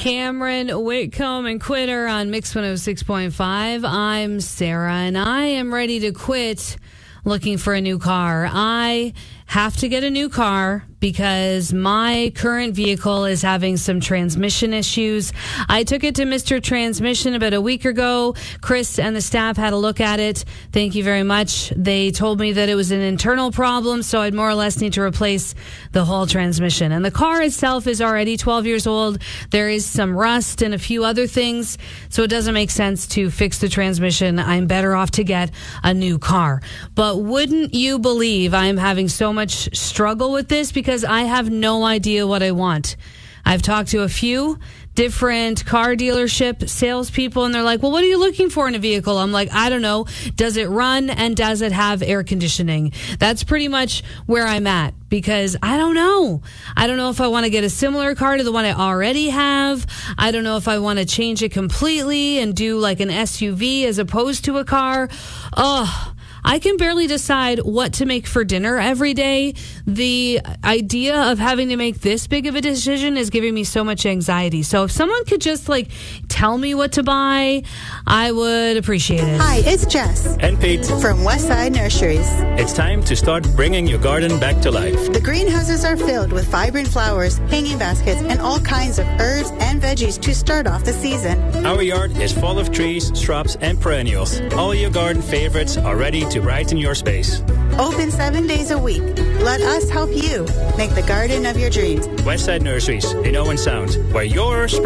Cameron Whitcomb and Quitter on Mix 106.5. I'm Sarah, and I am ready to quit looking for a new car. I have to get a new car because my current vehicle is having some transmission issues. I took it to Mr. Transmission about a week ago. Chris and the staff had a look at it. Thank you very much. They told me that it was an internal problem, so I'd more or less need to replace the whole transmission. And the car itself is already 12 years old. There is some rust and a few other things, so it doesn't make sense to fix the transmission. I'm better off to get a new car. But wouldn't you believe I'm having so much struggle with this because I have no idea what I want. I've talked to a few different car dealership salespeople, and they're like, well, what are you looking for in a vehicle? I'm like, I don't know. Does it run and does it have air conditioning? That's pretty much where I'm at because I don't know. I don't know if I want to get a similar car to the one I already have. I don't know if I want to change it completely and do like an SUV as opposed to a car. I can barely decide what to make for dinner every day. The idea of having to make this big of a decision is giving me so much anxiety. So if someone could just tell me what to buy, I would appreciate it. Hi, it's Jess. And Pete. From Westside Nurseries. It's time to start bringing your garden back to life. The greenhouses are filled with vibrant flowers, hanging baskets, and all kinds of herbs and veggies to start off the season. Our yard is full of trees, shrubs, and perennials. All your garden favorites are ready to brighten your space. Open 7 days a week. Let us help you make the garden of your dreams. Westside Nurseries in Owen Sound, where your